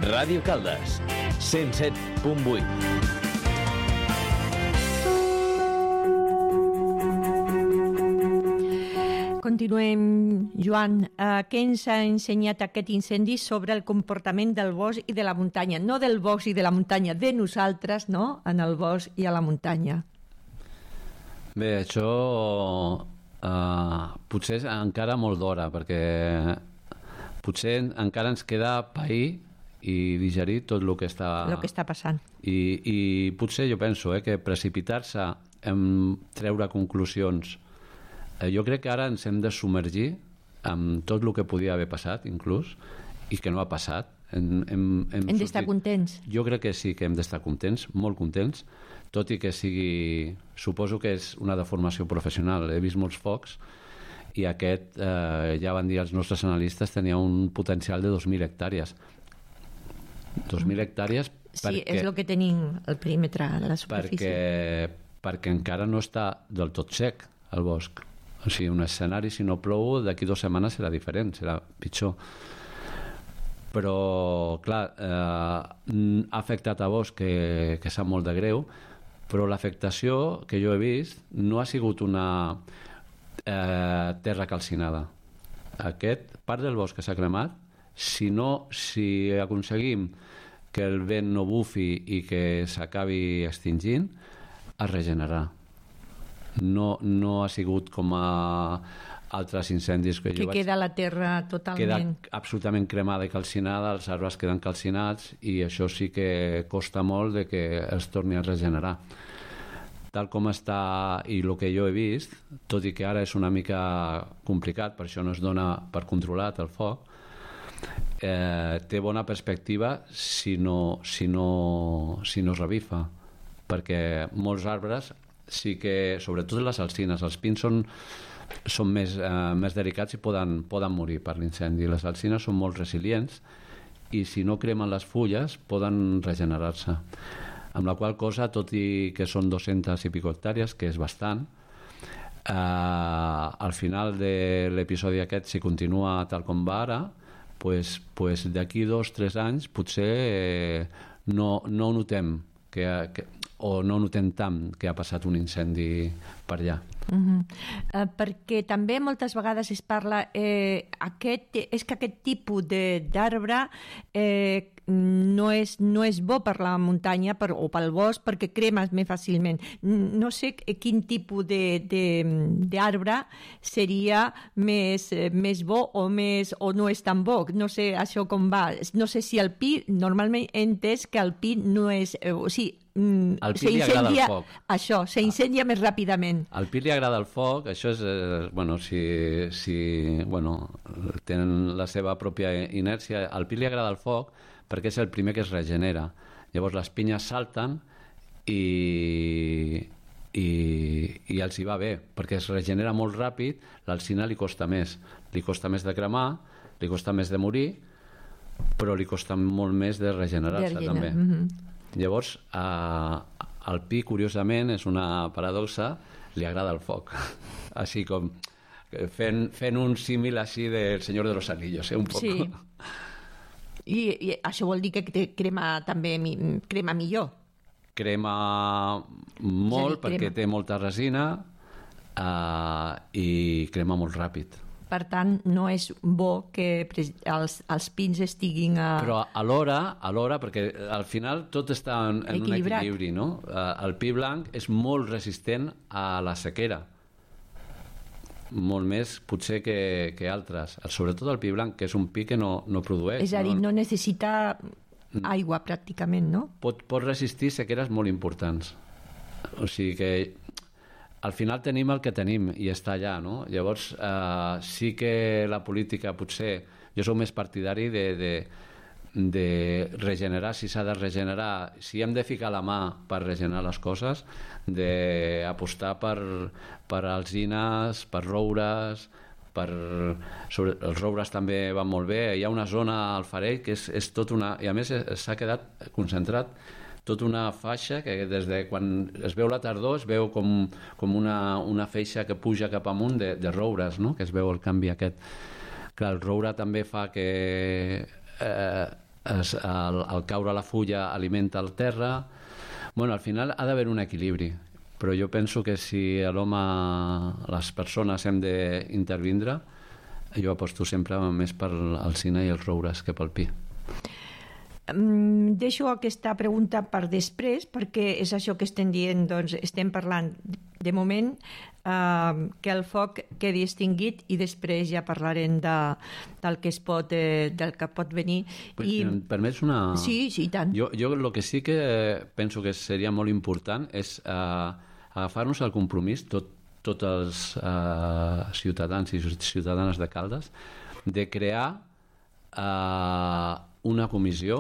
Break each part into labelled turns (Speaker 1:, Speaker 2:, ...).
Speaker 1: Ràdio Caldes, 107.8.
Speaker 2: Continuem, Joan. Què ens ha ensenyat aquest incendi sobre el comportament del bosc i de la muntanya? No del bosc i de la muntanya, de nosaltres, no?, en el bosc i a la muntanya.
Speaker 3: Bé, això potser és encara molt d'hora, perquè potser encara ens queda pair i digerir tot el que està
Speaker 2: passant.
Speaker 3: I potser jo penso que precipitar-se en treure conclusions, jo crec que ara ens hem de submergir amb tot el que podia haver passat, inclús, i que no ha passat. Hem
Speaker 2: d'estar contents.
Speaker 3: Jo crec que sí que hem d'estar contents, molt contents, tot i que sigui... Suposo que és una deformació professional. He vist molts focs i aquest, ja van dir els nostres analistes, tenia un potencial de 2.000 hectàrees. 2.000 hectàrees perquè...
Speaker 2: Sí, és el que tenim al perímetre, a la superfície.
Speaker 3: Perquè encara no està del tot sec el bosc. O sigui, un escenari, si no plou, d'aquí 2 setmanes serà diferent, serà pitjor. Però, clar, ha afectat a bosc que sap molt de greu, però l'afectació que jo he vist no ha sigut una terra calcinada. Aquest part del bosc que s'ha cremat, si aconseguim que el vent no bufi i que s'acabi extingint, es regenerarà. No ha sigut com a altres incendis que
Speaker 2: queda la terra totalment...
Speaker 3: Queda absolutament cremada i calcinada, els arbres queden calcinats i això sí que costa molt de que es torni a regenerar. Tal com està i el que jo he vist, tot i que ara és una mica complicat, per això no es dona per controlat el foc, té bona perspectiva si no es revifa, perquè molts arbres sí que, sobretot les alzines, els pins són més delicats i poden morir per l'incendi. Les alzines són molt resilients i si no cremen les fulles poden regenerar-se, amb la qual cosa, tot i que són 200 i pico hectàrees, que és bastant, al final de l'episodi aquest, si continua tal com va ara, pues d'aquí 2-3 anys potser no notem o no notem tant que ha passat un incendi per allà.
Speaker 2: Perquè també moltes vegades es parla és que aquest tipus d'arbre no és bo per la muntanya o pel bosc perquè cremes més fàcilment. No sé quin tipus d'arbre seria més bo o no és tan bo. No sé això com va. No sé si el pi, normalment he entès que el pi no és... O sigui,
Speaker 3: al pi li agrada el foc.
Speaker 2: Això, s'incendia més ràpidament.
Speaker 3: Al pi li agrada el foc, això és... si tenen la seva pròpia inèrcia, al pi li agrada el foc perquè és el primer que es regenera. Llavors les pinyes salten i els hi va bé, perquè es regenera molt ràpid, l'alzina li costa més de cremar, li costa més de morir, però li costa molt més de regenerar-se també. Llavors al pi, curiosament, és una paradoxa, li agrada el foc, així com fent un símil així del Senyor de los Anillos, un poc.
Speaker 2: Sí. I això vol dir que crema millor?
Speaker 3: Crema molt perquè té molta resina i crema molt ràpid.
Speaker 2: Per tant, no és bo que els pins estiguin
Speaker 3: Però alhora, perquè al final tot està en un equilibri, no? El pi blanc és molt resistent a la sequera, molt més potser que altres, sobretot el pi blanc, que és un pi que no produeix.
Speaker 2: És a dir, no necessita aigua pràcticament, no?
Speaker 3: Pot resistir sequeres molt importants. O sigui que al final tenim el que tenim i està allà, no? Llavors sí que la política potser... Jo soc més partidari de regenerar, si s'ha de regenerar, si hem de ficar la mà per regenerar les coses, d'apostar per alzines, per roures, els roures també van molt bé. Hi ha una zona al Farell que és tot una... I a més s'ha quedat concentrat tota una faixa que des de quan es veu la tardor es veu com una feixa que puja cap amunt de roures, no? Que es veu el canvi aquest. Clar, el roure també fa que al caure la fulla alimenta el terra. Bueno, al final ha d'haver un equilibri, però jo penso que si l'home, les persones hem d'intervindre, jo aposto sempre més per alzina i els roures que pel pi.
Speaker 2: Deixo aquesta pregunta per després, perquè és això que estem dient, doncs estem parlant de moment que el foc quedi extingit i després ja parlarem del que pot venir.
Speaker 3: Em permets una...
Speaker 2: Sí, i tant.
Speaker 3: Jo el que sí que penso que seria molt important és agafar-nos el compromís, tots els ciutadans i ciutadanes de Caldes, de crear una comissió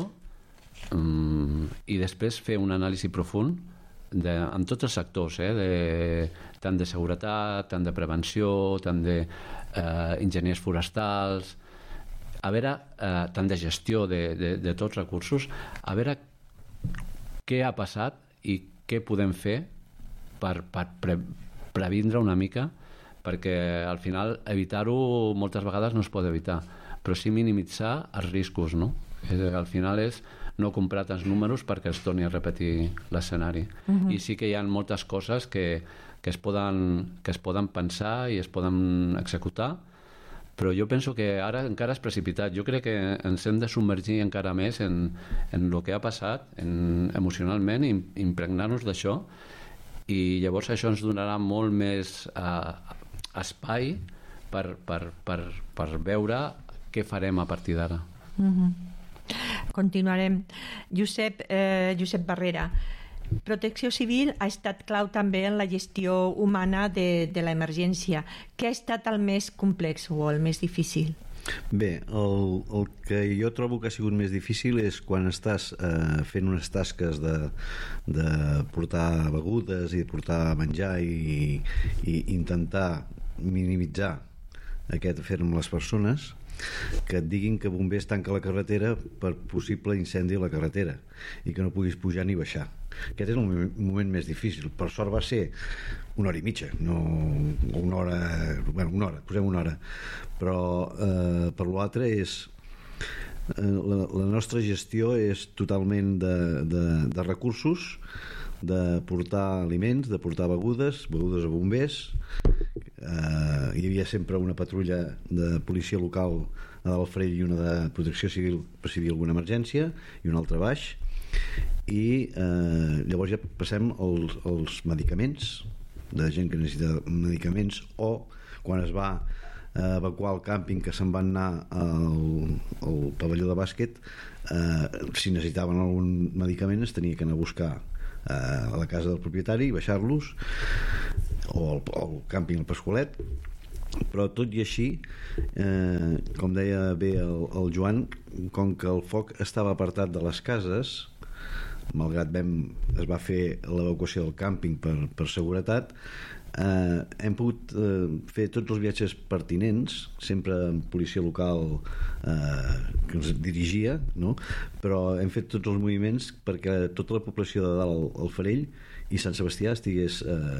Speaker 3: i després fer un anàlisi profund amb tots els sectors, tant de seguretat, tant de prevenció, tant d'enginyers forestals, a veure, tant de gestió de tots recursos, a veure què ha passat i què podem fer per previndre una mica, perquè al final evitar-ho moltes vegades no es pot evitar, però sí minimitzar els riscos, no? Al final és no comprar tants números perquè es torni a repetir l'escenari. I sí que hi ha moltes coses que es poden pensar i es poden executar, però jo penso que ara encara és precipitat. Jo crec que ens hem de submergir encara més en el que ha passat emocionalment, impregnar-nos d'això, i llavors això ens donarà molt més espai per veure què farem a partir d'ara.
Speaker 2: Continuarem. Josep Barrera, Protecció Civil ha estat clau també en la gestió humana de l'emergència. Què ha estat el més complex o el més difícil?
Speaker 4: Bé, el que jo trobo que ha sigut més difícil és quan estàs fent unes tasques de portar begudes i de portar menjar i intentar minimitzar aquest afer amb les persones, que et diguin que bombers tanca la carretera per possible incendi a la carretera i que no puguis pujar ni baixar. Aquest és el moment més difícil. Per sort va ser 1 hora i mitja, no una hora, posem 1 hora, però per l'altre és la nostra gestió és totalment de recursos, de portar aliments, de portar begudes a bombers. Hi havia sempre una patrulla de policia local a dalt al Farell i una de protecció civil per si hi havia alguna emergència i una altra baix, i llavors ja passem als medicaments, de gent que necessita medicaments, o quan es va evacuar el càmping, que se'n van anar al pavelló de bàsquet, si necessitaven algun medicament es tenia que anar a buscar a la casa del propietari i baixar-los, o al càmping al Pasqualet. Però tot i així, com deia bé el Joan, com que el foc estava apartat de les cases, malgrat es va fer l'evacuació del càmping per seguretat, hem pogut fer tots els viatges pertinents, sempre amb policia local que ens dirigia, no? Però hem fet tots els moviments perquè tota la població de dalt al Farell i Sant Sebastià estigués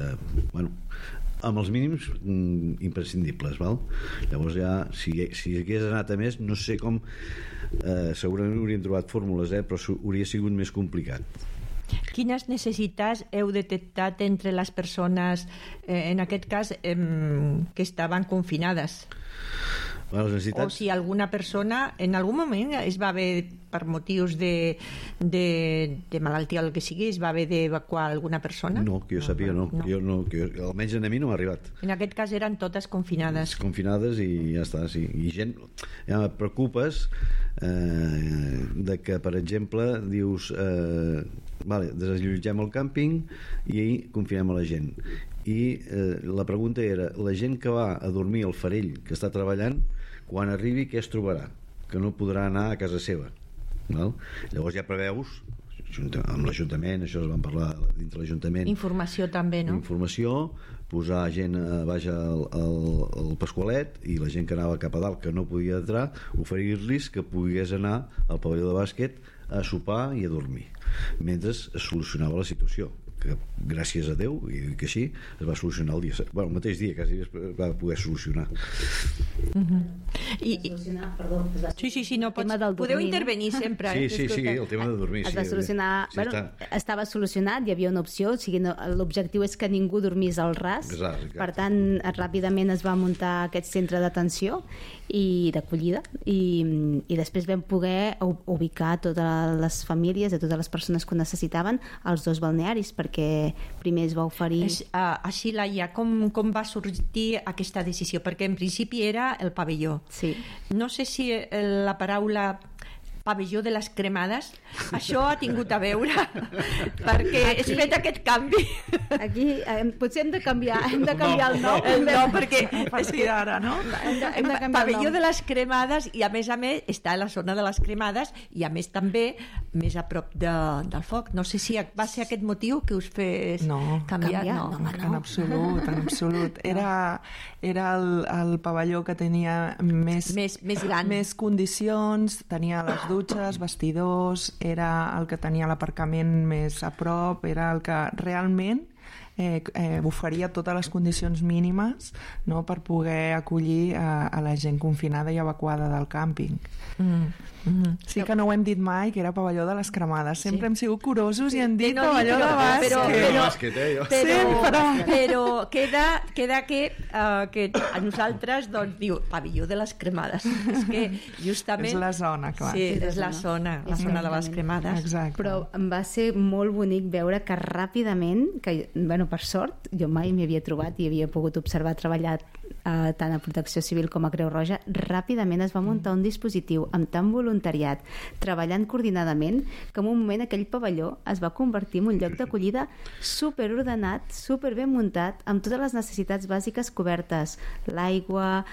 Speaker 4: amb els mínims imprescindibles, val? Llavors ja, si hagués anat a més, no sé com, segurament hauríem trobat fórmules, però hauria sigut més complicat.
Speaker 2: Quines necessitats heu detectat entre les persones, en aquest cas, que estaven confinades?
Speaker 4: Bueno, les necessitats...
Speaker 2: O si alguna persona en algun moment es va haver, per motius de malaltia o el que sigui, es va haver d'evacuar alguna persona?
Speaker 4: No, que jo sàpiga, no. Almenys a mi no m'ha arribat.
Speaker 2: En aquest cas eren totes confinades.
Speaker 4: Confinades i ja està, sí. I gent, ja et preocupes de que, per exemple, dius desallotgem el càmping i ahir confinem a la gent. I la pregunta era, la gent que va a dormir al Farell, que està treballant, quan arribi què es trobarà? Que no podrà anar a casa seva, val? Llavors ja preveus amb l'Ajuntament, això es van parlar dintre l'Ajuntament,
Speaker 2: informació també, no?
Speaker 4: Informació, posar gent baix al Pasqualet, i la gent que anava cap a dalt que no podia entrar, oferir-los que pogués anar al pavelló de bàsquet a sopar i a dormir mentre es solucionava la situació, que gràcies a Déu, i dic així, es va solucionar el mateix dia quasi es va poder solucionar.
Speaker 2: Sí, no pots, podeu intervenir sempre.
Speaker 4: Sí, el tema de dormir.
Speaker 5: Es va solucionar, estava solucionat, hi havia una opció, o sigui, l'objectiu és que ningú dormís al ras.
Speaker 4: Exacte.
Speaker 5: Per tant, ràpidament es va muntar aquest centre d'atenció i d'acollida i després vam poder ubicar totes les famílies i totes les persones que ho necessitaven als 2 balnearis, perquè primer es va oferir...
Speaker 2: Així, Laia, com va sortir aquesta decisió? Perquè en principi era el pavelló.
Speaker 5: Sí.
Speaker 2: No sé si la paraula pavelló de les cremades, això ha tingut a veure perquè és fet aquest canvi.
Speaker 5: Aquí potser hem de canviar el nom.
Speaker 2: Perquè
Speaker 6: és que ara, no?
Speaker 5: Hem de
Speaker 2: pavelló de les cremades i a més està a la zona de les cremades i a més també més a prop del foc. No sé si va ser aquest motiu que us fes canviar.
Speaker 6: No, en absolut. Era el pavelló que tenia més
Speaker 2: gran,
Speaker 6: més condicions, tenia les dutxes, vestidors, era el que tenia l'aparcament més a prop, era el que realment oferia totes les condicions mínimes, no, per poder acollir a la gent confinada i evacuada del càmping. Sí que no ho hem dit mai, que era pavelló de les cremades. Sempre hem sigut curosos i hem dit pavelló de bàsquet.
Speaker 2: Però queda que a nosaltres doncs diu pavelló de les cremades. És que justament...
Speaker 6: És la zona, clar.
Speaker 2: Sí, és la zona de les cremades.
Speaker 6: Exacte.
Speaker 5: Però em va ser molt bonic veure que ràpidament, per sort, jo mai m'hi havia trobat i havia pogut observar treballar tant a Protecció Civil com a Creu Roja, ràpidament es va muntar un dispositiu amb tant voluntariat, treballant coordinadament, que en un moment aquell pavelló es va convertir en un lloc d'acollida superordenat, superben muntat, amb totes les necessitats bàsiques cobertes: l'aigua,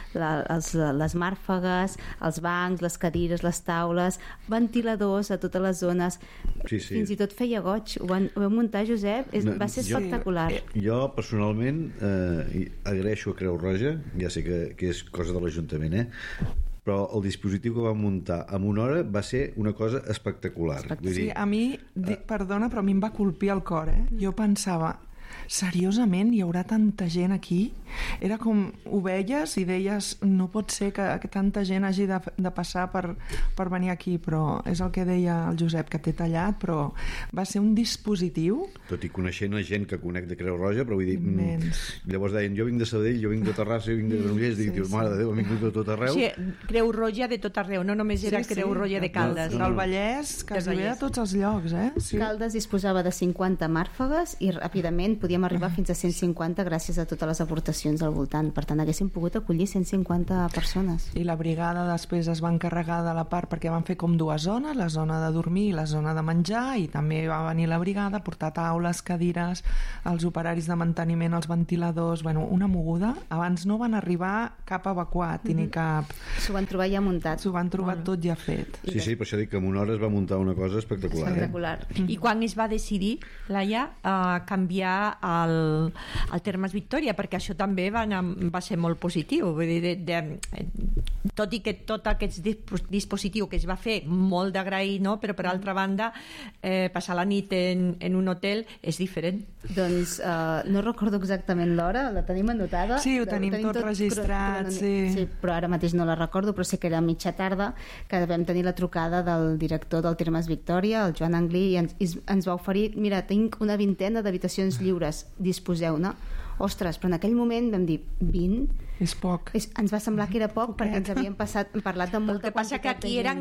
Speaker 5: les màrfegues, els bancs, les cadires, les taules, ventiladors a totes les zones. Fins i tot feia goig. Ho vam muntar, Josep, va ser espectacular.
Speaker 4: Jo personalment agraeixo a Creu Roja, ja sé que és cosa de l'Ajuntament, però el dispositiu que vam muntar en una hora va ser una cosa espectacular.
Speaker 6: Sí, a mi, perdona, però a mi em va colpir el cor. Jo pensava, seriosament hi haurà tanta gent aquí? Era com, ho veies i deies, no pot ser que tanta gent hagi de passar per venir aquí, però és el que deia el Josep, que té tallat, però va ser un dispositiu...
Speaker 4: Tot i coneixent la gent que conec de Creu Roja, però vull dir... Llavors deien, jo vinc de Sabadell, jo vinc de Terrassa, jo vinc de Granollers, dius, mare de Déu, hem vingut de tot arreu.
Speaker 2: Sí, Creu Roja de tot arreu, no només era Creu Roja de Caldes.
Speaker 6: Del Vallès, quasi bé de tots els llocs,
Speaker 5: Caldes disposava de 50 màrfegues i ràpidament podíem arribar fins a 150 gràcies a totes les aportacions al voltant. Per tant, haguéssim pogut acollir 150 persones.
Speaker 6: I la brigada després es va encarregar de la part, perquè van fer com 2 zones, la zona de dormir i la zona de menjar, i també va venir la brigada a portar taules, cadires, els operaris de manteniment, els ventiladors, una moguda. Abans no van arribar cap evacuat ni cap...
Speaker 5: S'ho van trobar ja muntat.
Speaker 6: S'ho van trobar tot ja fet.
Speaker 4: Sí, per això dic que en una hora es va muntar una cosa espectacular.
Speaker 5: Espectacular.
Speaker 2: I quan es va decidir, Laia, canviar el Termes Victòria, perquè això també va ser molt positiu. Vull dir, tot i que tot aquest dispositiu que es va fer molt d'agrair, no? Però per altra banda passar la nit en un hotel és diferent.
Speaker 5: Doncs no recordo exactament l'hora, la tenim anotada.
Speaker 6: Sí, ho tenim tot registrat.
Speaker 5: Sí, però ara mateix no la recordo, però sé que era mitja tarda que vam tenir la trucada del director del Termes Victòria, el Joan Anglí, i ens va oferir, mira, tinc una 20 d'habitacions lliures, disposeu-ne. Ostres, però en aquell moment vam dir 20?
Speaker 6: És poc.
Speaker 5: Ens va semblar que era poc perquè ens havíem parlat de molta quantitat de gent.
Speaker 2: El que passa que aquí eren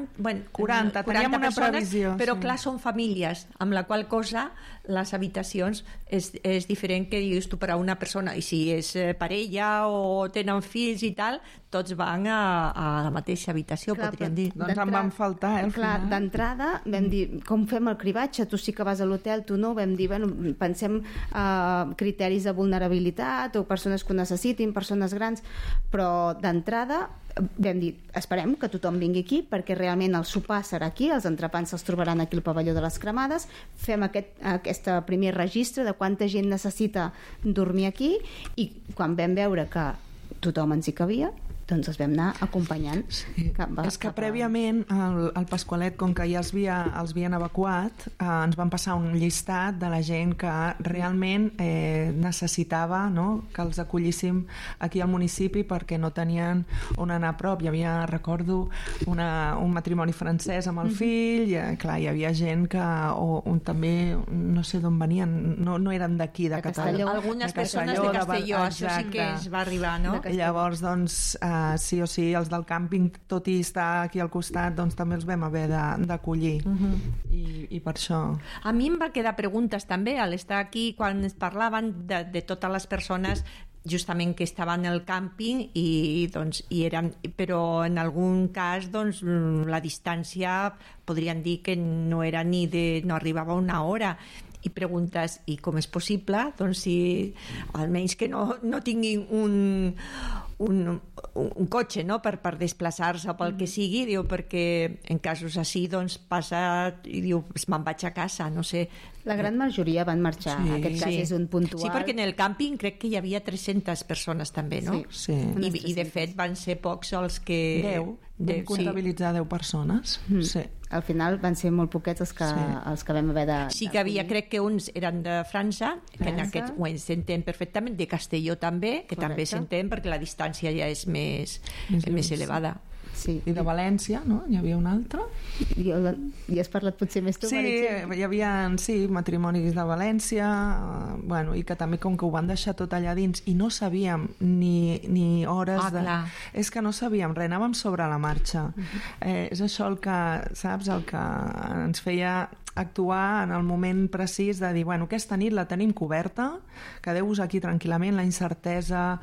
Speaker 6: 40 teníem una
Speaker 2: persones,
Speaker 6: previsió.
Speaker 2: Però clar, són famílies, amb la qual cosa les habitacions és diferent que dius tu per a una persona, i si és parella o tenen fills i tal, tots van a la mateixa habitació, clar, podríem dir.
Speaker 6: Doncs en van faltar,
Speaker 5: clar, d'entrada vam dir, com fem el cribatge? Tu sí que vas a l'hotel, tu no. Vam dir, pensem criteris de vulnerabilitat o persones que ho necessitin, persones grans, però d'entrada vam dir, esperem que tothom vingui aquí perquè realment el sopar serà aquí, els entrepans se'ls trobaran aquí al pavelló de les cremades, fem aquest primer registre de quanta gent necessita dormir aquí, i quan vam veure que tothom ens hi cabia, doncs els vam anar acompanyant.
Speaker 6: Sí. És que prèviament el Pasqualet, com que ja els havien evacuat, ens van passar un llistat de la gent que realment necessitava, no?, que els acollíssim aquí al municipi perquè no tenien on anar a prop. Hi havia, recordo, un matrimoni francès amb el fill, i, clar, hi havia gent que també, no sé d'on venien, no eren d'aquí, de Castelló.
Speaker 2: Algunes persones de Castelló, això sí que es va arribar, no?
Speaker 6: Llavors, doncs, sí o sí, els del càmping, tot i estar aquí al costat, doncs també els vam haver d'acollir. I per això...
Speaker 2: A mi em va quedar preguntes també al estar aquí quan es parlaven de totes les persones justament que estaven al càmping i eren, però en algun cas doncs, la distància podríem dir que no era no arribava a una hora, i preguntes, i com és possible doncs si almenys que no tinguin un cotxe, no?, per desplaçar-se o pel que sigui, diu, perquè en casos així doncs passa i diu, me'n vaig a casa, no sé.
Speaker 5: La gran majoria van marxar, en aquest cas és un puntual.
Speaker 2: Sí, perquè en el càmping crec que hi havia 300 persones també, no?
Speaker 6: Sí.
Speaker 2: I de fet van ser pocs els que...
Speaker 6: 10, vam comptabilitzar 10 persones. Sí.
Speaker 5: Al final van ser molt poquets els que vam haver de...
Speaker 2: Sí que havia, crec que uns eren de França, que en aquest ho s'entén perfectament, de Castelló també, que també s'entén perquè la distància ja és més elevada.
Speaker 5: Sí.
Speaker 6: I de València, no? Hi havia un altre.
Speaker 5: I has parlat potser més tu, Meritxell?
Speaker 6: Sí, hi havia matrimonis de València, i que també com que ho van deixar tot allà dins i no sabíem ni hores És que no sabíem res, anàvem sobre la marxa. És això el que, saps, el que ens feia actuar en el moment precís de dir, aquesta nit la tenim coberta, quedeu-vos aquí tranquil·lament, la incertesa,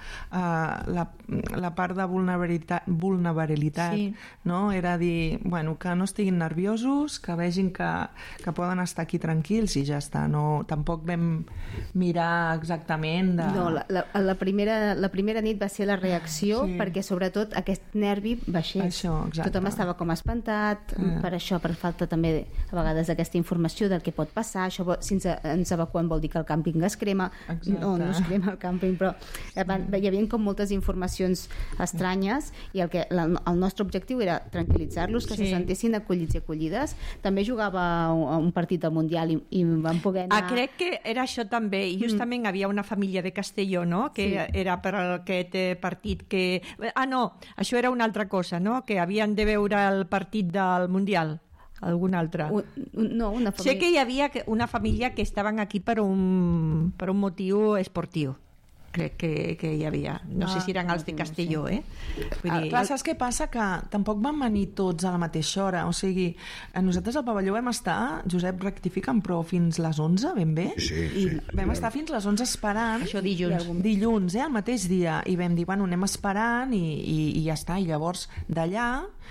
Speaker 6: la part de vulnerabilitat, no? Era dir, que no estiguin nerviosos, que vegin que poden estar aquí tranquils i ja està. No, tampoc vam mirar exactament de...
Speaker 5: No, la primera nit va ser la reacció, perquè sobretot aquest nervi baixés.
Speaker 6: Això, exacte.
Speaker 5: Tothom estava com espantat, per això, per falta també a vegades d'aquesta informació del que pot passar. Això, si ens evacuem vol dir que el càmping es crema. No es crema el càmping, però hi havia com moltes informacions estranyes i el nostre objectiu era tranquil·litzar-los, que se sentessin acollits i acollides. També jugava un partit del Mundial i van poder anar...
Speaker 2: Crec que era això també, i justament havia una família de Castelló, no?, que era per aquest partit que... no, això era una altra cosa, no?, que havien de veure el partit del Mundial. Alguna altra?
Speaker 5: No, una família...
Speaker 2: Sé que hi havia una família que estaven aquí per un motiu esportiu. Crec que hi havia. No sé si eren els de Castelló,
Speaker 6: Clar, saps què passa? Que tampoc van venir tots a la mateixa hora. O sigui, nosaltres al pavelló vam estar, Josep, rectifica'm, però fins les 11, ben bé.
Speaker 4: Sí.
Speaker 6: Vam estar fins les 11 esperant.
Speaker 2: Això dilluns.
Speaker 6: Dilluns, el mateix dia. I vam dir, anem esperant i ja està. I llavors, d'allà,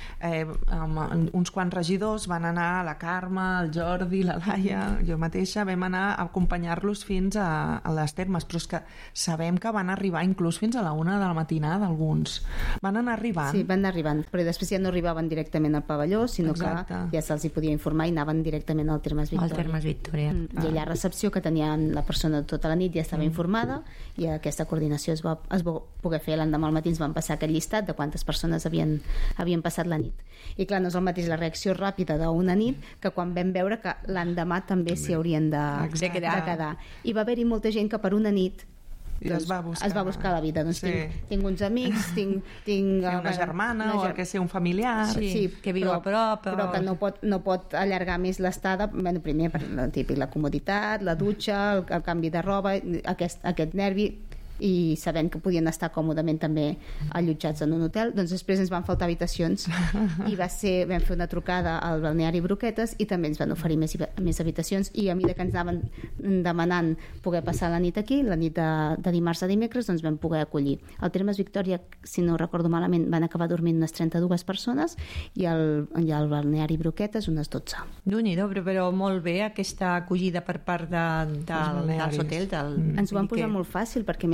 Speaker 6: uns quants regidors van anar, la Carme, el Jordi, la Laia, jo mateixa, vam anar a acompanyar-los fins a les Termes, però és que sabem que van arribar inclús fins a la 1 de la matinada alguns. Van anar arribant.
Speaker 5: Sí, van anar arribant, però després ja no arribaven directament al pavelló, sinó que ja se'ls hi podia informar i anaven directament al Termes Victòria.
Speaker 2: Al Termes Victòria.
Speaker 5: I allà a recepció, que tenien la persona tota la nit, ja estava informada, i aquesta coordinació es va poder fer l'endemà al matí. Ens van passar aquest llistat de quantes persones havien passat la nit. I clar, no és el mateix la reacció ràpida d'una nit que quan vam veure que l'endemà també s'hi haurien de quedar. I va haver-hi molta gent que per una nit es va buscar la vida. Doncs tinc uns amics, tinc
Speaker 6: una germana o que sé, un familiar
Speaker 2: que viu a prop,
Speaker 5: però que no pot allargar més l'estada. Primer per la comoditat, la dutxa, el canvi de roba, aquest nervi, i sabent que podien estar còmodament també allotjats en un hotel. Doncs després ens van faltar habitacions i vam fer una trucada al balneari Broquetes i també ens van oferir més habitacions, i a mesura que ens anaven demanant poder passar la nit aquí, la nit de dimarts a dimecres, doncs vam poder acollir. Al Termes Victòria, si no recordo malament, van acabar dormint unes 32 persones i al balneari Broquetes unes 12.
Speaker 2: Déu-n'hi-do, però molt bé aquesta acollida per part dels hotels.
Speaker 5: Ens ho van posar molt fàcil, perquè més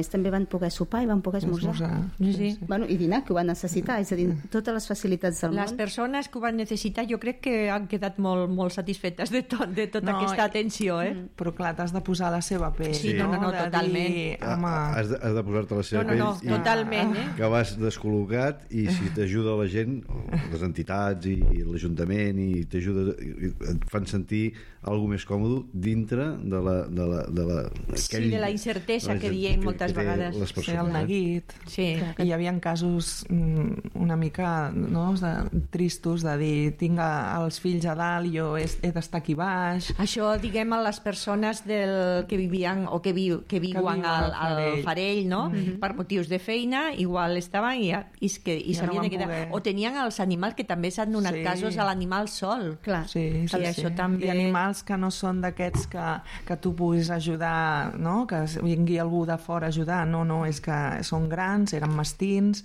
Speaker 5: avis també van poder sopar i van poder esmorzar.
Speaker 2: Sí.
Speaker 5: Bueno, i dinar, que ho van necessitar, és a dir, totes les facilitats del
Speaker 2: Les
Speaker 5: món.
Speaker 2: persones que ho van necessitar jo crec que han quedat molt, molt satisfetes de tota aquesta atenció,
Speaker 6: Però clar, t'has de posar la seva pell.
Speaker 2: Sí, no,
Speaker 6: de
Speaker 2: totalment.
Speaker 6: Dir, home,
Speaker 4: Has de posar-te la seva pell i
Speaker 2: totalment,
Speaker 4: que vas descol·locat, i si t'ajuda la gent, les entitats i l'Ajuntament, i t'ajuda, et fan sentir alguna més còmode dintre de la
Speaker 2: sí, de la incertesa que diem moltes vegades.
Speaker 4: Les
Speaker 6: ser
Speaker 4: persones,
Speaker 6: el neguit.
Speaker 2: Sí.
Speaker 6: I hi havia casos una mica tristos de dir, tinc els fills a dalt, jo he d'estar aquí baix.
Speaker 2: Això, diguem, a les persones que vivien o que viuen al Farell, no? Per motius de feina, igual estaven i s'havien de quedar. O tenien els animals, que també s'han donat casos a l'animal sol.
Speaker 5: Clar.
Speaker 6: Sí.
Speaker 2: Això també...
Speaker 6: I animals que no són d'aquests que tu puguis ajudar, no? Que vingui algú de fora a ajudar. No, és que són grans, eren mastins,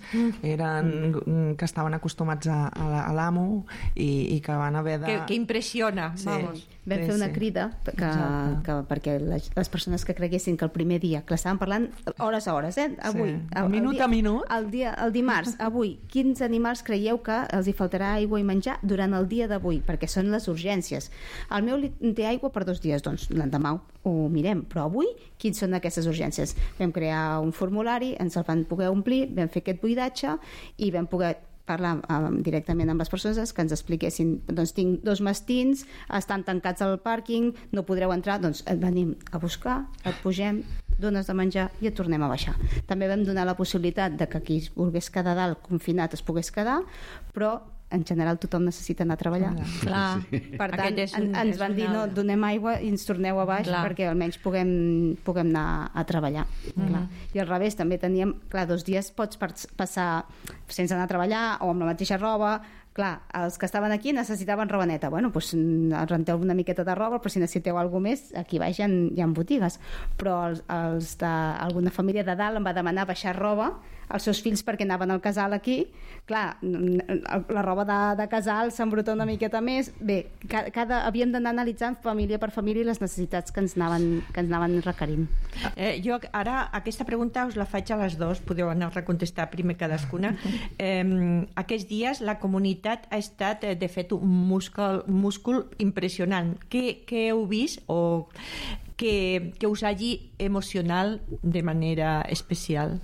Speaker 6: que estaven acostumats a l'amo i que van haver de...
Speaker 2: Que impressiona, vamos.
Speaker 5: Vam fer una crida perquè les persones que creguessin que el primer dia, que estàvem parlant hores a hores, avui,
Speaker 6: minut a minut,
Speaker 5: el dimarts, avui, quins animals creieu que els hi faltarà aigua i menjar durant el dia d'avui, perquè són les urgències. El meu té aigua per 2 dies, doncs l'endemà ho mirem, però avui quins són aquestes urgències? Vam crear un formulari, ens el van poder omplir, vam fer aquest buidatge i vam poder parlar directament amb les persones que ens expliquessin, doncs tinc 2 mastins, estan tancats al pàrquing, no podreu entrar, doncs et venim a buscar, et pugem, dones de menjar i et tornem a baixar. També vam donar la possibilitat de que qui volgués quedar dalt confinat es pogués quedar, però en general tothom necessita anar a treballar.
Speaker 2: Clar.
Speaker 5: Per tant, ens van dir no, donem aigua i ens torneu a baix perquè almenys puguem anar a treballar. I al revés, també teníem, 2 dies pots passar sense anar a treballar o amb la mateixa roba. Clar, els que estaven aquí necessitaven roba neta. Bueno, doncs renteu una miqueta de roba, però si necessiteu alguna més, aquí baix hi ha botigues. Però els d'alguna família de dalt em va demanar baixar roba als seus fills perquè anaven al casal aquí. Clar, la roba de casal s'embruta una miqueta més. Bé, havíem d'anar analitzant família per família les necessitats que ens anaven requerint.
Speaker 2: Jo ara aquesta pregunta us la faig a les 2, podeu anar a recontestar primer cadascuna. Aquests dies la comunitat ha estat, de fet, un múscul impressionant. Què heu vist o que us hagi emocional de manera especial?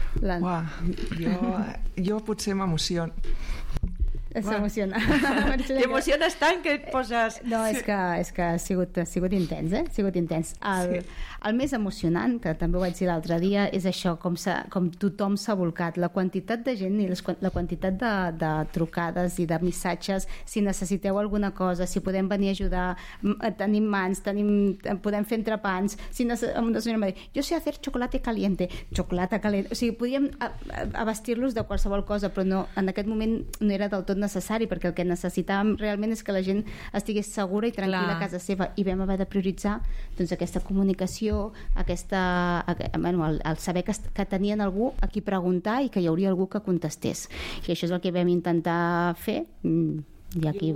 Speaker 6: Jo potser m'emociono.
Speaker 5: S'emociona.
Speaker 2: T'emociones tant que et poses...
Speaker 5: No, és que ha sigut intens, Ha sigut intens. El més emocionant, que també ho vaig dir l'altre dia, és això, com tothom s'ha volcat. La quantitat de gent i la quantitat de trucades i de missatges, si necessiteu alguna cosa, si podem venir a ajudar, tenim mans, podem fer entrepans. Una senyora va dir, jo sé hacer chocolate caliente. Chocolate caliente. O sigui, podíem abastir-los de qualsevol cosa, però no, en aquest moment no era del tot necessari, perquè el que necessitàvem realment és que la gent estigués segura i tranquil·la a casa seva, i vam haver de prioritzar doncs aquesta comunicació, el saber que tenien algú a qui preguntar i que hi hauria algú que contestés, i això és el que vam intentar fer. I aquí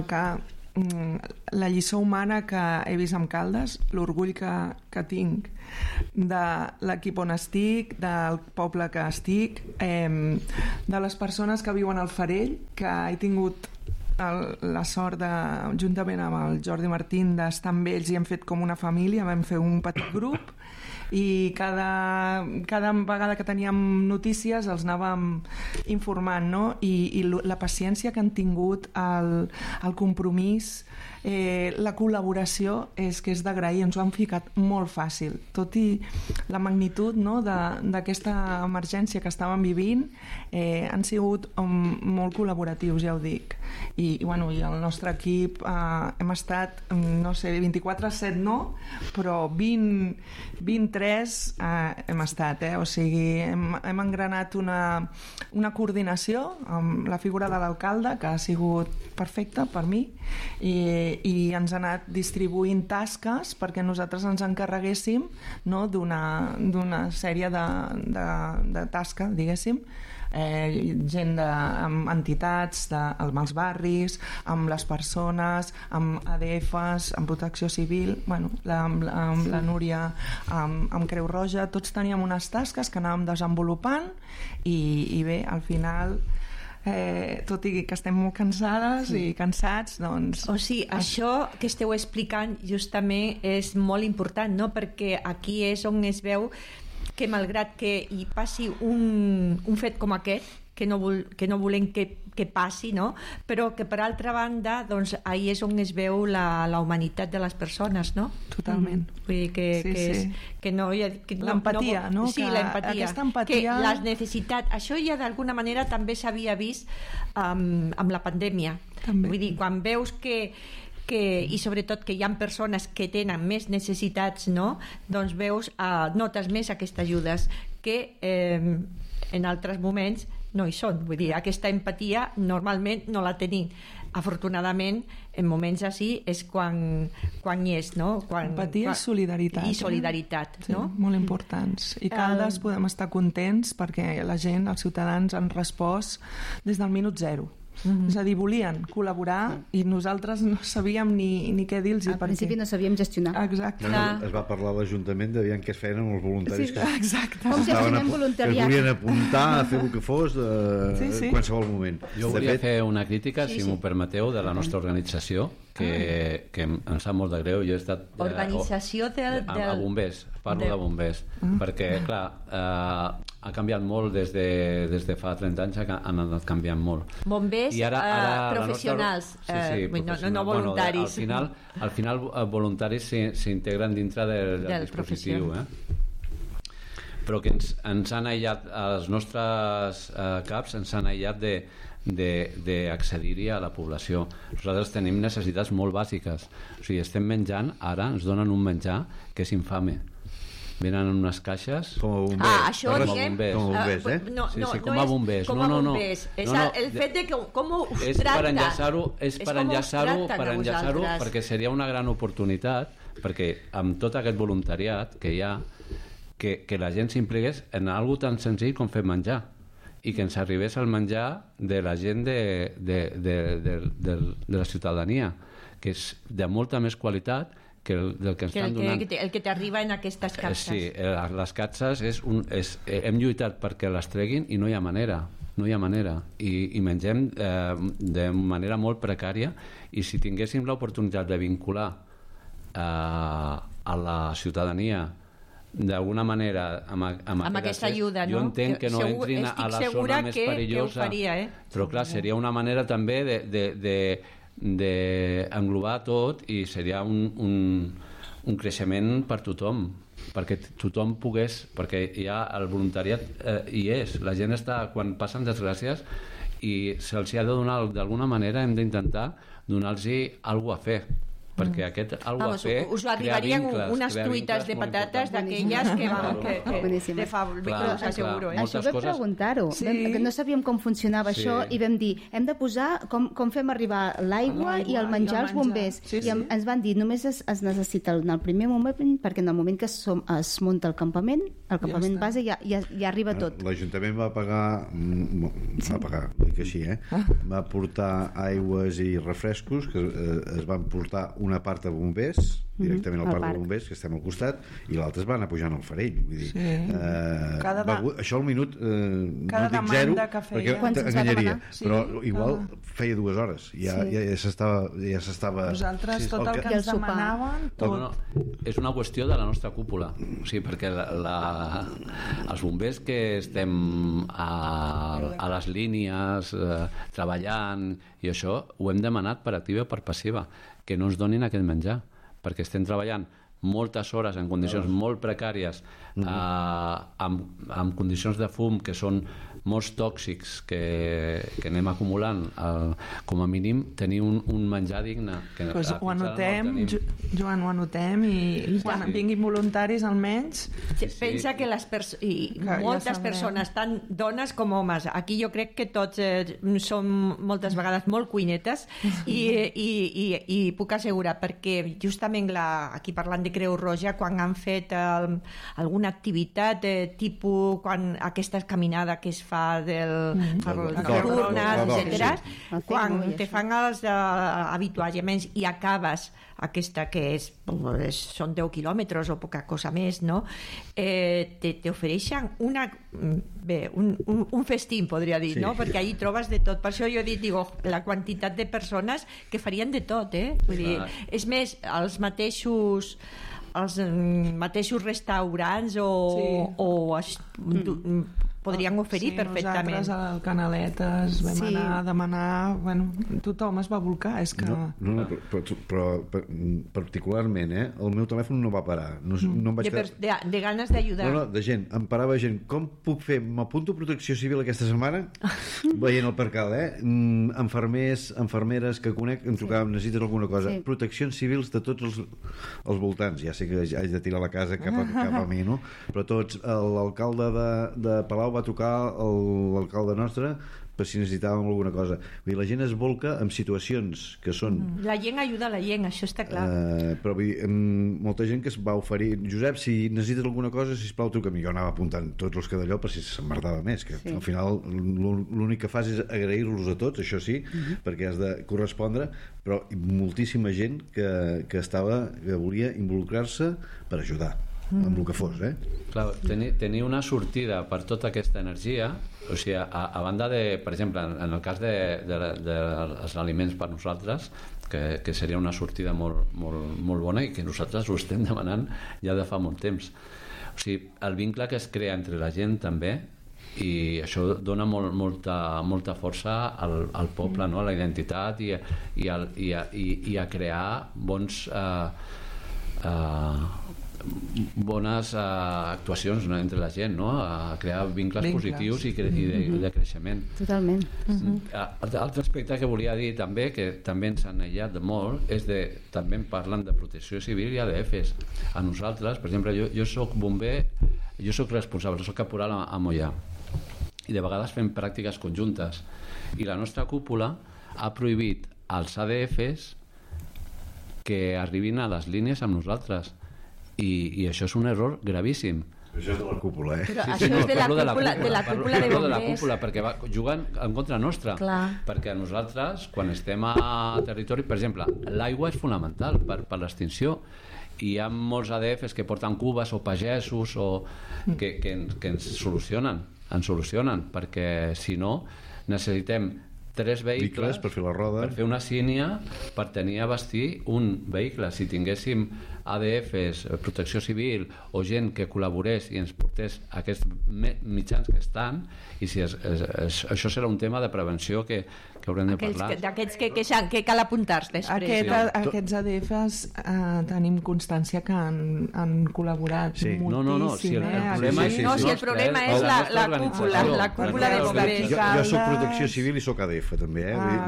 Speaker 6: la lliçó humana que he vist amb Caldes, l'orgull que tinc de l'equip on estic, del poble que estic, de les persones que viuen al Farell, que he tingut la sort juntament amb el Jordi Martín, d'estar amb ells i hem fet com una família, vam fer un petit grup i cada vegada que teníem notícies els anàvem informant, no? I la paciència que han tingut, el compromís, la col·laboració és d'agrair, ens ho han ficat molt fàcil, tot i la magnitud, no, d'aquesta emergència que estàvem vivint. Han sigut molt col·laboratius, ja ho dic, i el nostre equip hem estat, no sé, 24/7 no, però 23 hem estat, o sigui, hem engranat una coordinació amb la figura de l'alcalde que ha sigut perfecta per mi, i ens ha anat distribuint tasques perquè nosaltres ens encarreguéssim, no, d'una sèrie de tasques, diguéssim, gent amb entitats amb els barris, amb les persones, amb ADFs, amb Protecció Civil, amb la Núria, amb Creu Roja, tots teníem unes tasques que anàvem desenvolupant i bé, al final tot i que estem molt cansades i cansats, doncs...
Speaker 2: O sigui, això que esteu explicant justament és molt important, no? Perquè aquí és on es veu que malgrat que hi passi un fet com aquest, que no volem que passi, no? Però que per altra banda, doncs, ahí és on es veu la humanitat de les persones, no?
Speaker 6: Totalment.
Speaker 2: Vull dir que no...
Speaker 6: L'empatia, no?
Speaker 2: Sí, l'empatia.
Speaker 6: Aquesta empatia...
Speaker 2: Que les necessitats... Això ja d'alguna manera també s'havia vist amb la pandèmia.
Speaker 6: També.
Speaker 2: Vull dir, quan veus que i sobretot que hi ha persones que tenen més necessitats, no? Doncs veus, notes més aquestes ajudes que en altres moments no hi són. Vull dir, aquesta empatia normalment no la tenim. Afortunadament, en moments així és quan hi és, no?
Speaker 6: Empatia i solidaritat.
Speaker 2: I solidaritat,
Speaker 6: sí,
Speaker 2: no?
Speaker 6: Molt importants. I Caldes podem estar contents perquè la gent, els ciutadans, han respost des del minut zero. És a dir, volien col·laborar i nosaltres no sabíem ni què dir-los.
Speaker 5: Al principi no sabíem gestionar.
Speaker 6: Exacte.
Speaker 4: Es va parlar a l'Ajuntament de què es feien amb els voluntaris
Speaker 5: com gestionem voluntariat,
Speaker 4: que volien apuntar a fer el que fos en qualsevol moment.
Speaker 3: Jo volia fer una crítica, si m'ho permeteu, de la nostra organització, que em sap molt de greu. Jo he estat...
Speaker 2: Organització
Speaker 3: a bombers, parlo de bombers, perquè, clar, ha canviat molt des de fa 30 anys, han anat canviant molt.
Speaker 2: Bombers professionals, no voluntaris.
Speaker 3: Al final voluntaris s'integren dintre del dispositiu, però que ens han aïllat, els nostres caps ens han aïllat d'accedir-hi a la població. Nosaltres tenim necessitats molt bàsiques, o sigui, estem menjant, ara ens donen un menjar que és infame. Venen en unes caixes
Speaker 4: com a bombers.
Speaker 2: Això diguem
Speaker 4: com a bombers,
Speaker 3: com a bombers.
Speaker 2: Com a bombers. És el fet de com us tracta.
Speaker 3: És per enllaçar-ho perquè seria una gran oportunitat, perquè amb tot aquest voluntariat que hi ha, que la gent s'impliqués en algo tan senzill com fer menjar i que ens arribés el menjar de la gent de la ciutadania, que és de molta més qualitat del que ens estan donant.
Speaker 2: El que t'arriba en aquestes capses.
Speaker 3: Sí, les capses hem lluitat perquè les treguin i no hi ha manera. I mengem de manera molt precària, i si tinguéssim l'oportunitat de vincular a la ciutadania d'alguna manera amb aquesta ajuda, jo entenc que no entrin a la zona més perillosa, però clar, seria una manera també d'englobar tot, i seria un creixement per tothom, perquè tothom pogués, perquè ja el voluntariat hi és, la gent està, quan passen desgràcies i se'ls ha de donar d'alguna manera, hem d'intentar donar-los alguna a fer, perquè aquest algo a fer
Speaker 2: us arribarien unes truites de patates d'aquelles que de fàbrica, us asseguro.
Speaker 5: Això vam preguntar-ho, que no sabíem com funcionava això, i vam dir, hem de posar com fem arribar l'aigua i el menjar als bombers, i ens van dir, només es necessita en el primer moment, perquè en el moment que es munta el campament base ja arriba tot.
Speaker 4: L'Ajuntament va pagar, dic així, va portar aigües i refrescos que es van portar una part a bombers, directament al parc de bombers, que estem al costat, i l'altre es va anar pujant al farell. Vull dir, això al minut no dic zero, perquè t'enganyaria, però igual feia 2 hores, ja s'estava...
Speaker 6: Nosaltres tot el que ens demanaven...
Speaker 3: És una qüestió de la nostra cúpula, o sigui, perquè els bombers que estem a les línies treballant i això, ho hem demanat per activa i per passiva, que no ens donin aquest menjar, perquè estem treballant moltes hores en condicions molt precàries, amb condicions de fum que són molts tòxics que anem acumulant. Com a mínim tenir un menjar digne.
Speaker 6: Ho anotem, Joan, ho anotem, i quan vinguin voluntaris almenys...
Speaker 2: Pensa que moltes persones, tant dones com homes, aquí jo crec que tots som moltes vegades molt cuinetes, i puc assegurar, perquè justament aquí parlant de Creu Roja quan han fet alguna activitat tipus aquesta caminada que es fa per les urnes, etc. Quan te fan els habituallaments i acabes aquesta que són 10 quilòmetres o poca cosa més, no? Te ofereixen un festín, podria dir, no? Perquè allí trobes de tot. Per això jo he dit, la quantitat de persones que farien de tot, vull dir, és més, els mateixos restaurants podrien oferir perfectament.
Speaker 6: Nosaltres al Canaletes vam anar a demanar, tothom es va volcar, és que...
Speaker 4: Però particularment, el meu telèfon no va parar. No em vaig quedar...
Speaker 2: De ganes d'ajudar.
Speaker 4: No, de gent, em parava gent, com puc fer? M'apunto a Protecció Civil aquesta setmana? Veient el percal, Infermers, infermeres que conec, em trucaven, necessites alguna cosa. Proteccions civils de tots els voltants. Ja sé que haig de tirar la casa cap a mi, no? Però tots, l'alcalde de Palau va trucar l'alcalde nostre per si necessitàvem alguna cosa. Vull dir, la gent es volca en situacions que són...
Speaker 2: La gent ajuda la gent, això està clar.
Speaker 4: Però vull dir, molta gent que es va oferir, Josep, si necessites alguna cosa, sisplau, truca'm. Jo anava apuntant tots els que d'allò per si s'emmerdava més, que al final l'únic que fas és agrair-los a tots, això sí, perquè has de correspondre, però moltíssima gent que volia involucrar-se per ajudar amb el que fos,
Speaker 3: Clar, tenir una sortida per tota aquesta energia, o sigui, a banda de, per exemple, en el cas dels aliments per nosaltres, que seria una sortida molt, molt, molt bona i que nosaltres ho estem demanant ja de fa molt temps. O sigui, el vincle que es crea entre la gent també, i això dona molta força al poble, no? A la identitat i a crear bones actuacions entre la gent, no? A crear vincles positius i de creixement.
Speaker 5: Totalment.
Speaker 3: L'altre aspecte que volia dir també, que també ens han aïllat molt, és també parlen de protecció civil i ADFs. A nosaltres, per exemple, jo soc bomber, jo soc responsable, soc caporal a Moià, i de vegades fem pràctiques conjuntes, i la nostra cúpula ha prohibit als ADFs que arribin a les línies amb nosaltres, i això és un error gravíssim.
Speaker 4: Això és de la cúpula,
Speaker 2: Però això és de la cúpula de bombers.
Speaker 3: Perquè juguen en contra nostra.
Speaker 2: Clar.
Speaker 3: Perquè nosaltres, quan estem a territori, per exemple, l'aigua és fonamental per l'extinció, i hi ha molts ADFs que porten cubes o pagesos que ens solucionen, perquè si no necessitem 3 vehicles
Speaker 4: per fer la roda,
Speaker 3: per fer una sínia, per tenir a vestir un vehicle. Si tinguéssim ADFs, protecció civil o gent que col·laborés i ens portés aquests mitjans que estan, i si això serà un tema de prevenció que haurem de parlar.
Speaker 2: D'aquests que cal apuntar-se després.
Speaker 6: Aquests ADFs tenim constància que han col·laborat moltíssim.
Speaker 3: No, si el problema
Speaker 2: és la cúpula de bombers.
Speaker 4: Jo soc protecció civil i soc ADF també,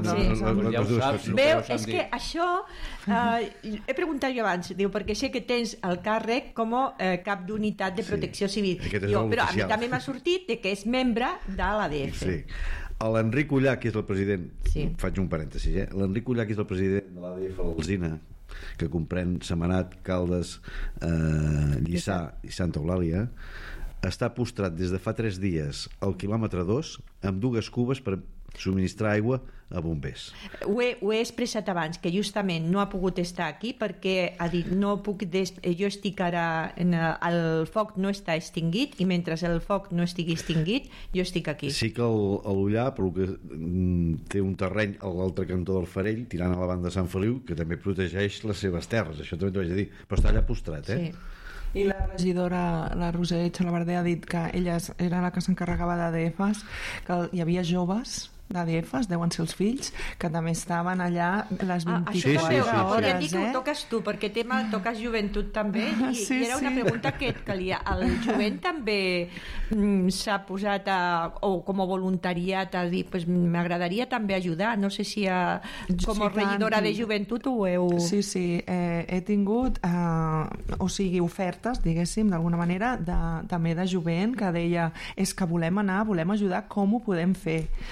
Speaker 2: Veu, és que això he preguntat jo abans, diu, perquè sé que tens el càrrec com a cap d'unitat de protecció civil, però a mi també m'ha sortit que és membre de l'ADF.
Speaker 4: Sí. L'Enric Ullach, que és el president, faig un parèntesis, l'Enric Ullach és el president de l'ADF a l'Alzina, que comprèn Sentmenat, Caldes, Lliçà i Santa Eulàlia, està postrat des de fa 3 dies al quilòmetre 2 amb 2 cubes per subministrar aigua a bombers.
Speaker 2: Ho he expressat abans, que justament no ha pogut estar aquí perquè ha dit, jo estic ara el foc no està extingit, i mentre el foc no estigui extingit jo estic aquí.
Speaker 4: Sí que l'Ullà, però que té un terreny a l'altre cantó del Farell, tirant a la banda de Sant Feliu, que també protegeix les seves terres, això també t'ho vaig dir, però està allà postrat,
Speaker 2: Sí.
Speaker 6: I la regidora, la Roser Xalabarder, ha dit que ella era la que s'encarregava d'ADFs, que hi havia joves d'ADFs, deuen ser els fills, que també estaven allà les 24 hores.
Speaker 2: Podríem dir que ho toques tu, perquè toques joventut també, i era una pregunta que et calia. El jovent també s'ha posat o com a voluntariat a dir, pues m'agradaria també ajudar, no sé si com a regidora de joventut ho heu...
Speaker 6: Sí, he tingut ofertes, diguéssim, d'alguna manera, també de jovent, que deia, és que volem anar, volem ajudar, com ho podem fer? De fet,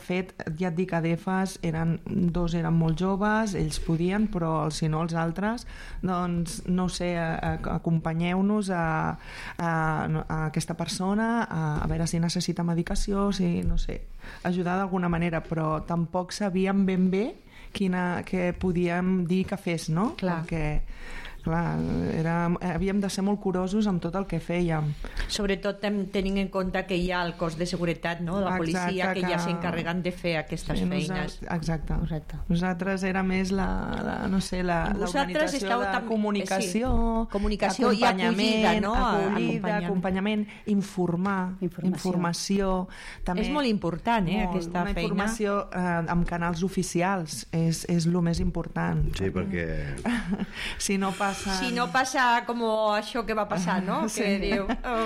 Speaker 6: fet, ja et dic, ADFs dos eren molt joves, ells podien, però si no els altres, doncs no ho sé, acompanyeu-nos a aquesta persona a veure si necessita medicació, si no sé, ajudar d'alguna manera, però tampoc sabíem ben bé què podíem dir que fes, no?
Speaker 2: Clar.
Speaker 6: Perquè clar, havíem de ser molt curosos amb tot el que fèiem.
Speaker 2: Sobretot tenint en compte que hi ha el cos de seguretat, no? La policia, que ja s'encarreguen de fer aquestes feines.
Speaker 6: Exacte. Nosaltres era més l'organització de comunicació,
Speaker 2: comunicació i acollida, no?
Speaker 6: Acompanyament, informació. També
Speaker 2: és molt important, aquesta feina.
Speaker 6: Una informació amb canals oficials és el més important.
Speaker 4: Sí, perquè
Speaker 6: si no
Speaker 2: passa com això que va passar, no?
Speaker 6: Sí.
Speaker 2: Que diu,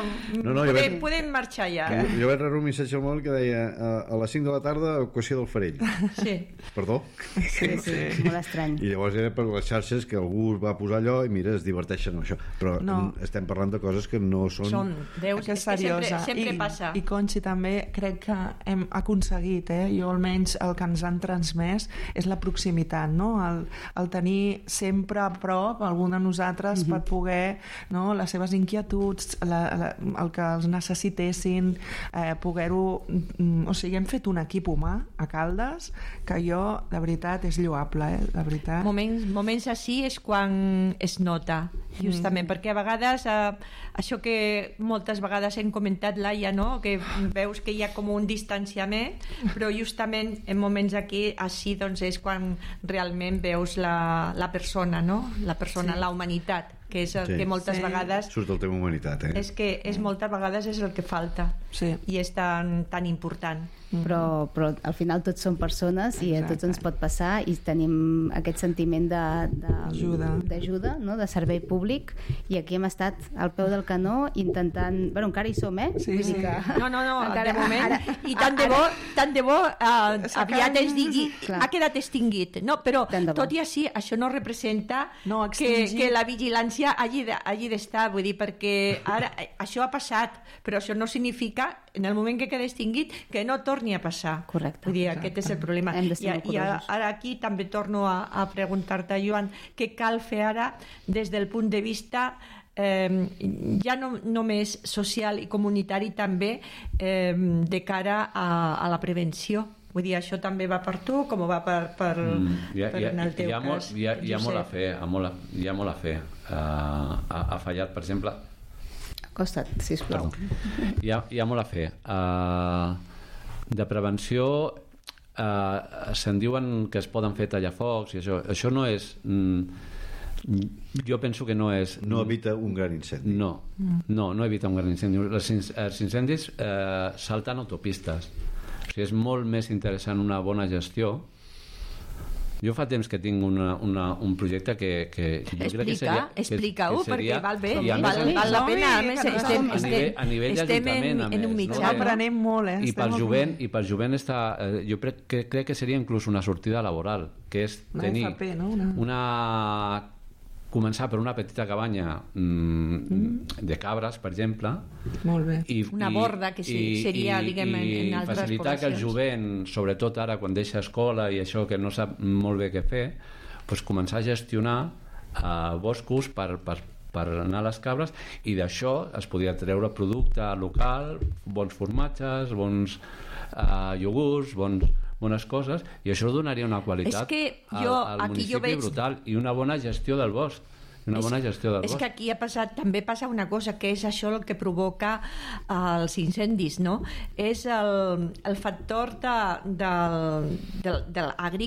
Speaker 2: podem marxar ja.
Speaker 4: Jo vaig rebre un missatge al mòbil que deia a les 5 de la tarda, equació del Farell.
Speaker 2: Sí.
Speaker 4: Perdó?
Speaker 5: Sí, molt estrany.
Speaker 4: I llavors era per les xarxes que algú va posar allò i mira, es diverteixen amb això. Però estem parlant de coses que no són...
Speaker 2: Veus,
Speaker 6: que és seriosa.
Speaker 2: Sempre passa.
Speaker 6: I Conxi també crec que hem aconseguit, jo almenys el que ens han transmès és la proximitat, no? El tenir sempre a prop algun de nosaltres per poder, no, les seves inquietuds, el que els necessitessin, poder-ho... O sigui, hem fet un equip humà a Caldes que jo, de veritat, és lloable, de veritat.
Speaker 2: Moments així és quan es nota, justament, perquè a vegades, això que moltes vegades hem comentat, Laia, no? Que veus que hi ha com un distanciament, però justament en moments així doncs és quan realment veus la persona, no? La persona, la humanitat, que és el que moltes vegades...
Speaker 4: Surt el tema humanitat,
Speaker 2: És que moltes vegades és el que falta i és tan important.
Speaker 5: Però al final tots som persones i a tots ens pot passar i tenim aquest sentiment d'ajuda, no? De servei públic, i aquí hem estat al peu del canó intentant... Bueno, encara hi som,
Speaker 6: Sí.
Speaker 2: No, encara, de moment. I tant de bo aviat ens digui ha quedat extingit. No, però tot i així, això no representa que la vigilància hagi d'estar, vull dir, perquè ara això ha passat, però això no significa, en el moment que queda extingit, que no torni a passar.
Speaker 5: Correcte.
Speaker 2: Vull dir, aquest és el problema. I ara aquí també torno a preguntar-te, Joan, què cal fer ara des del punt de vista ja no només social i comunitari, també de cara a la prevenció? Vull dir, això també va per tu, com va per en el teu cas?
Speaker 3: Hi ha molt a fer, hi ha molt a fer. Ha fallat, per exemple...
Speaker 5: Acosta't, sisplau.
Speaker 3: Hi ha molt a fer. De prevenció se'n diuen que es poden fer tallafocs i això no és... Jo penso que no és...
Speaker 4: No evita un gran incendi.
Speaker 3: No evita un gran incendi. Els incendis salten autopistes. O sigui, és molt més interessant una bona gestió. Jo fa temps que tinc un projecte que jo crec que seria...
Speaker 2: Explica-ho, perquè val bé, val la pena. A més,
Speaker 3: a nivell d'Ajuntament,
Speaker 2: en un mitjà.
Speaker 6: Aprenem molt,
Speaker 3: I pel jovent està... Jo crec que seria inclús una sortida laboral, que és tenir començar per una petita cabanya de cabres, per exemple.
Speaker 6: Molt bé.
Speaker 2: Una borda, que seria, diguem, en altres
Speaker 3: facilitar que el jovent, sobretot ara quan deixa escola i això, que no sap molt bé què fer, doncs començar a gestionar boscos per anar a les cabres, i d'això es podria treure producte local, bons formatges, bons iogurts, bones coses, i això donaria una qualitat al municipi brutal, i una bona gestió del bosc. És
Speaker 2: que aquí també passa una cosa, que és això el que provoca els incendis, no? És el factor de l'agri